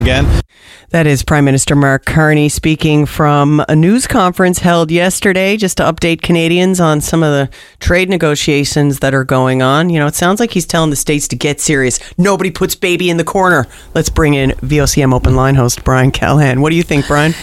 Again. That is Prime Minister Mark Carney speaking from a news conference held yesterday just to update Canadians on some of the trade negotiations that are going on. You know, it sounds like he's telling the states to get serious. Nobody puts baby in the corner. Let's bring in VOCM Open Line host Brian Callahan. What do you think, Brian?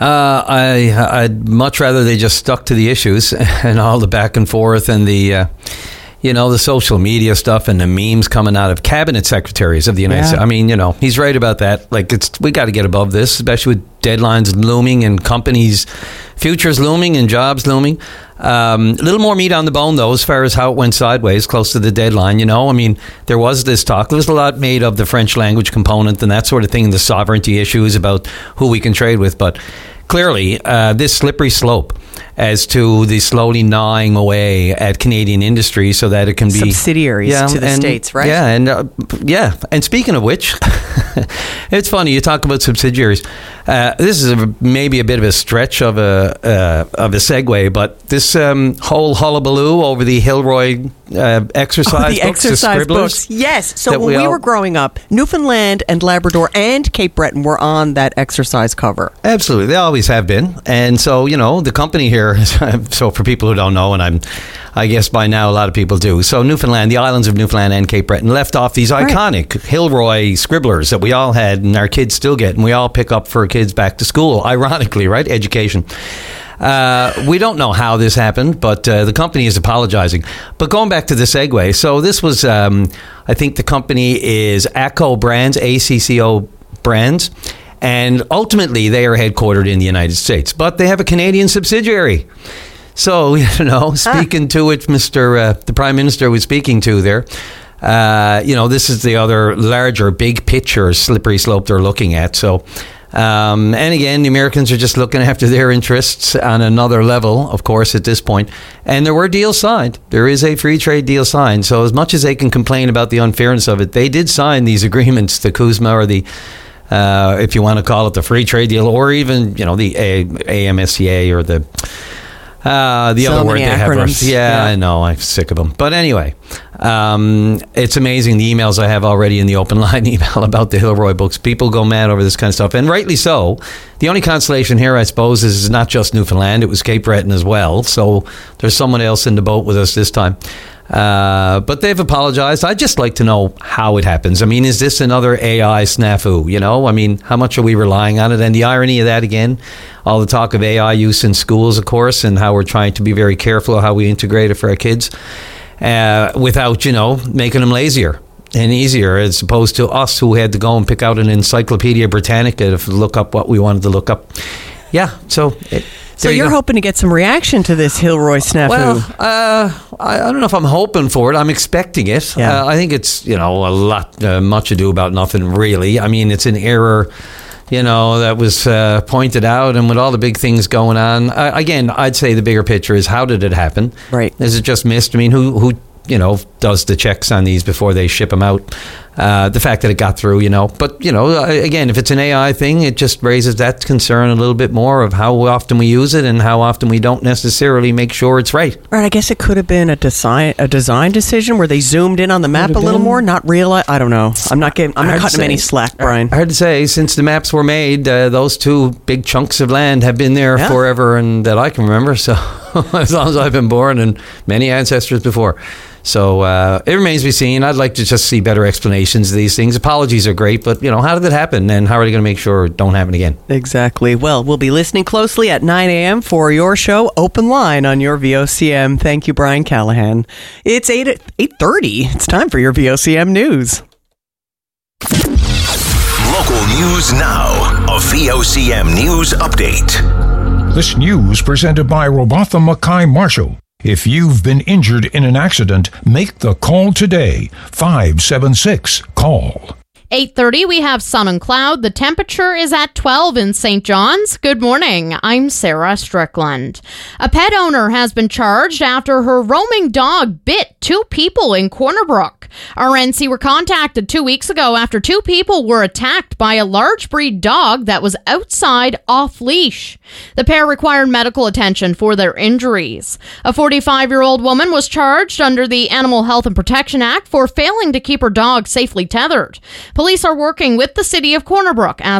I'd much rather they just stuck to the issues and all the back and forth and the social media stuff and the memes coming out of cabinet secretaries of the United States. I mean, he's right about that. Like, we got to get above this, especially with deadlines looming and companies' futures looming and jobs looming. A little more meat on the bone, though, as far as how it went sideways close to the deadline. I mean, there was this talk. There was a lot made of the French language component and that sort of thing, the sovereignty issues about who we can trade with. But clearly, this slippery slope as to the slowly gnawing away at Canadian industry so that it can be subsidiaries to the states, right? Yeah, and speaking of which, it's funny you talk about subsidiaries. This is maybe a bit of a stretch of a segue, but this whole hullabaloo over the Hilroy exercise books, the Scribblers. Books. Yes. So when we were growing up, Newfoundland and Labrador and Cape Breton were on that exercise cover. Absolutely, they always have been, and so the company here. So for people who don't know, and I guess by now a lot of people do. So Newfoundland, the islands of Newfoundland and Cape Breton left off these iconic Hilroy Scribblers that we all had and our kids still get, and we all pick up for kids back to school. Ironically, right? Education. We don't know how this happened, but the company is apologizing. But going back to the segue, so this was, I think the company is ACCO Brands, ACCO Brands. And ultimately, they are headquartered in the United States, but they have a Canadian subsidiary. So, speaking to it, the Prime Minister was speaking to there, this is the other larger, big picture slippery slope they're looking at. So, and again, the Americans are just looking after their interests on another level, of course, at this point. And there were deals signed. There is a free trade deal signed. So as much as they can complain about the unfairness of it, they did sign these agreements, the CUSMA or the if you want to call it the free trade deal, or even the AMSCA or the other word they have. Yeah, I know, I'm sick of them. But anyway, it's amazing the emails I have already in the open line email about the Hilroy books. People go mad over this kind of stuff, and rightly so. The only consolation here, I suppose, is not just Newfoundland; it was Cape Breton as well. So there's someone else in the boat with us this time. But they've apologized. I'd just like to know how it happens. I mean, is this another AI snafu? I mean, how much are we relying on it? And the irony of that, again, all the talk of AI use in schools, of course, and how we're trying to be very careful of how we integrate it for our kids without, making them lazier and easier, as opposed to us who had to go and pick out an Encyclopedia Britannica to look up what we wanted to look up. Yeah, so... So you're hoping to get some reaction to this Hilroy snafu? Well, I don't know if I'm hoping for it. I'm expecting it. Yeah. I think it's, a lot, much ado about nothing, really. I mean, it's an error, that was pointed out, and with all the big things going on. Again, I'd say the bigger picture is, how did it happen? Right. Is it just missed? I mean, who does the checks on these before they ship them out? The fact that it got through, But, again, if it's an AI thing, it just raises that concern a little bit more of how often we use it and how often we don't necessarily make sure it's right. Right. I guess it could have been a design decision where they zoomed in on the map a little more, not realize. I don't know. I'm not cutting them any slack, Brian. Hard to say. Since the maps were made, those two big chunks of land have been there forever, and that I can remember. So as long as I've been born, and many ancestors before. So it remains to be seen. I'd like to just see better explanations of these things. Apologies are great, but, how did it happen, and how are they going to make sure it don't happen again? Exactly. Well, we'll be listening closely at 9 a.m. for your show, Open Line, on your VOCM. Thank you, Brian Callahan. It's 8:30. It's time for your VOCM News. Local news now. A VOCM News Update. This news presented by Robatha Mackay Marshall. If you've been injured in an accident, make the call today. 576-CALL. 8:30, we have sun and cloud. The temperature is at 12 in St. John's. Good morning. I'm Sarah Strickland. A pet owner has been charged after her roaming dog bit two people in Corner Brook. RNC were contacted 2 weeks ago after two people were attacked by a large breed dog that was outside off-leash. The pair required medical attention for their injuries. A 45-year-old woman was charged under the Animal Health and Protection Act for failing to keep her dog safely tethered. Police are working with the city of Corner Brook as